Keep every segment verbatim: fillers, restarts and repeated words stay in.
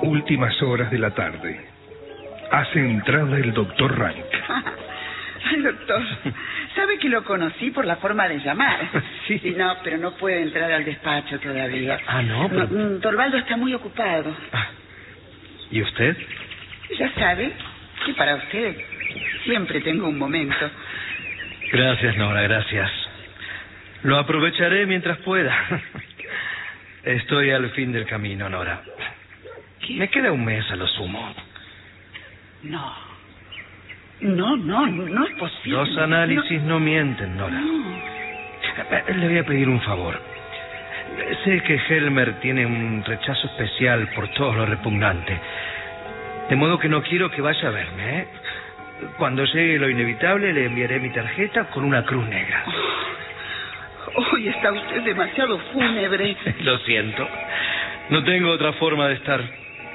Últimas horas de la tarde. Hace entrada el doctor Rank. Ay, doctor, sabe que lo conocí por la forma de llamar. Sí. Y no, pero no puede entrar al despacho todavía. Ah, no, pero... no Torvaldo está muy ocupado. Ah. ¿Y usted? Ya sabe que para usted siempre tengo un momento. Gracias, Nora, gracias. Lo aprovecharé mientras pueda. Estoy al fin del camino, Nora. ¿Qué? Me queda un mes a lo sumo. No. No, no, no es posible. Los análisis no, no mienten, Nora. No. Le voy a pedir un favor. Sé que Helmer tiene un rechazo especial por todo lo repugnante. De modo que no quiero que vaya a verme, ¿eh? Cuando llegue lo inevitable, le enviaré mi tarjeta con una cruz negra. Hoy está usted demasiado fúnebre. Lo siento. No tengo otra forma de estar.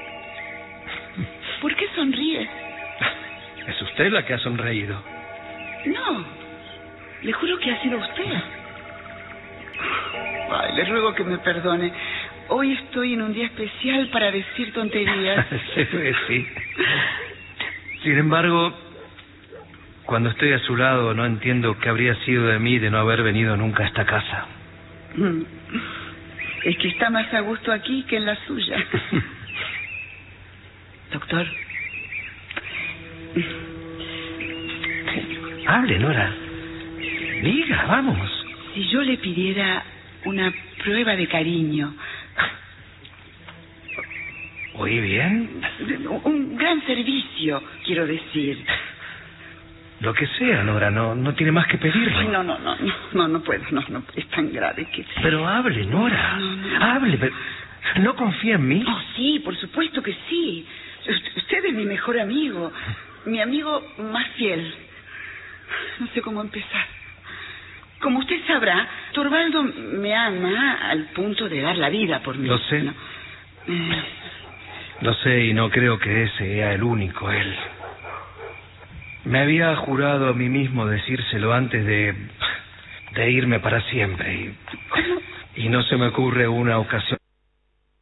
¿Por qué sonríe? Es usted la que ha sonreído. No. Le juro que ha sido usted. Ay, le ruego que me perdone. Hoy estoy en un día especial para decir tonterías. Sí, sí. Sin embargo, cuando estoy a su lado, no entiendo qué habría sido de mí de no haber venido nunca a esta casa. Es que está más a gusto aquí que en la suya. Doctor. Hable, Nora. Diga, vamos. Si yo le pidiera una prueba de cariño. ¿Oí bien? Un gran servicio, quiero decir. Lo que sea, Nora, no, no tiene más que pedirlo. Ay, no, no, no, no, no, no puedo, no, no, es tan grave que... Pero hable, Nora, no, no. hable, pero... ¿No confía en mí? Oh, sí, por supuesto que sí. Usted es mi mejor amigo, mi amigo más fiel. No sé cómo empezar. Como usted sabrá, Torvaldo me ama al punto de dar la vida por mí. Lo sé. ¿No? Eh... Lo sé y no creo que ese sea el único, él. Me había jurado a mí mismo decírselo antes de... de irme para siempre y... y no se me ocurre una ocasión